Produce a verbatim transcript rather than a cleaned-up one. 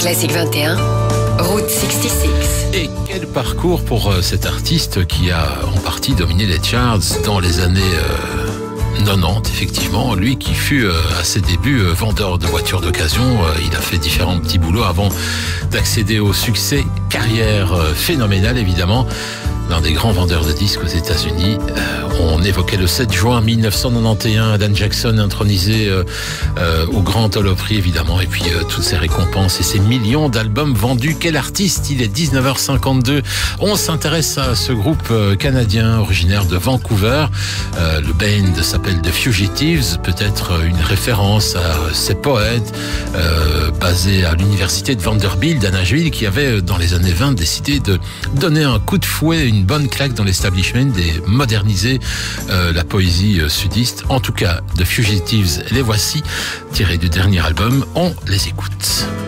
Classique vingt et un, Route soixante-six. Et quel parcours pour euh, cet artiste qui a en partie dominé les charts dans les années euh, quatre-vingt-dix, effectivement. Lui qui fut euh, à ses débuts euh, vendeur de voitures d'occasion, euh, il a fait différents petits boulots avant d'accéder au succès. Carrière euh, phénoménale, évidemment. L'un des grands vendeurs de disques aux États-Unis. Euh, on évoquait le sept juin mille neuf cent quatre-vingt-onze, Alan Jackson intronisé euh, euh, au Grand Ole Opry, évidemment, et puis euh, toutes ces récompenses et ces millions d'albums vendus. Quel artiste! Il est dix-neuf heures cinquante-deux. On s'intéresse à ce groupe euh, canadien originaire de Vancouver. Euh, le band s'appelle The Fugitives, peut-être une référence à ces poètes euh, basés à l'université de Vanderbilt à Nashville qui avaient, dans les années vingt, décidé de donner un coup de fouet, une bonne claque dans l'establishment et moderniser euh, la poésie euh, sudiste. En tout cas, The Fugitives, les voici, tirés du dernier album. On les écoute.